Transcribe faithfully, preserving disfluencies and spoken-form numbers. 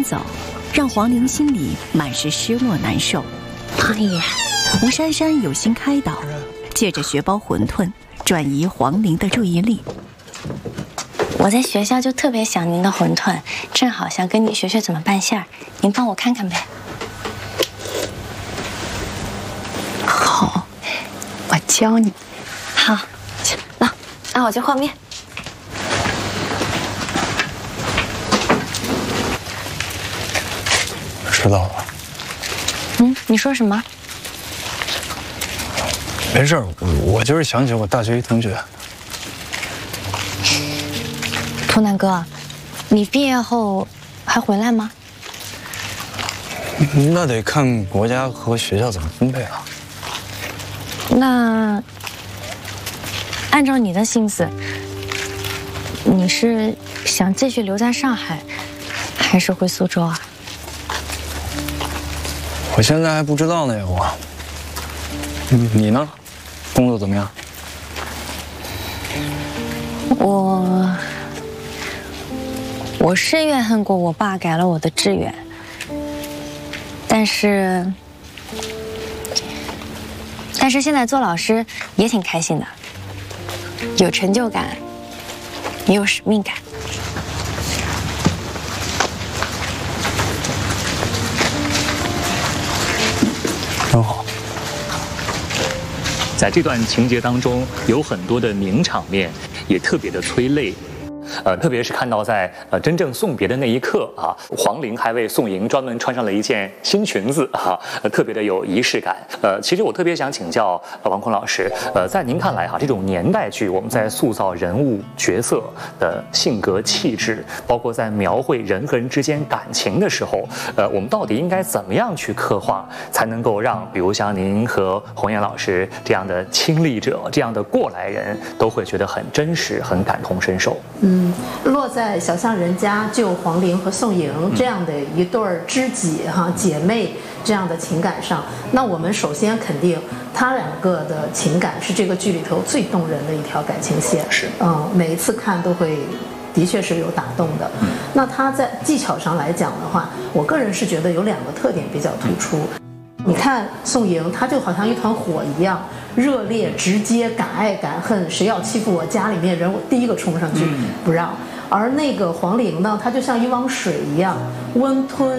搬走，让黄玲心里满是失落难受。 哎呀， 吴珊珊有心开导，借着学包馄饨转移黄玲的注意力。 我在学校就特别想您的馄饨，正好想跟你学学怎么拌馅儿，您帮我看看呗。 好，我教你。 好，那那我去和面。 知道了。 嗯，你说什么？ 没事，我我就是想起我大学一同学。 图南哥，你毕业后还回来吗？ 那得看国家和学校怎么分配啊。 那按照你的心思，你是想继续留在上海，还是回苏州啊？ 我现在还不知道呢，我。你呢？工作怎么样？ 我我是怨恨过我爸改了我的志愿，但是但是现在做老师也挺开心的，有成就感，也有使命感。 很好。 在这段情节当中，有很多的名场面，也特别的催泪。呃，特别是看到在呃真正送别的那一刻啊，黄玲还为宋莹专门穿上了一件新裙子啊，呃、特别的有仪式感。呃，其实我特别想请教呃王坤老师，呃，在您看来哈、啊，这种年代剧我们在塑造人物角色的性格气质，包括在描绘人和人之间感情的时候，呃，我们到底应该怎么样去刻画，才能够让比如像您和洪岩老师这样的亲历者、这样的过来人都会觉得很真实、很感同身受？ 嗯。落在小巷人家救黄玲和宋莹这样的一对儿知己哈姐妹这样的情感上，那我们首先肯定他两个的情感是这个剧里头最动人的一条感情线， 是嗯，每一次看都会的确是有打动的。嗯，那他在技巧上来讲的话，我个人是觉得有两个特点比较突出。你看宋莹，她就好像一团火一样，热烈、直接、敢爱敢恨，谁要欺负我家里面人，我第一个冲上去不让。而那个黄玲呢，她就像一汪水一样，温吞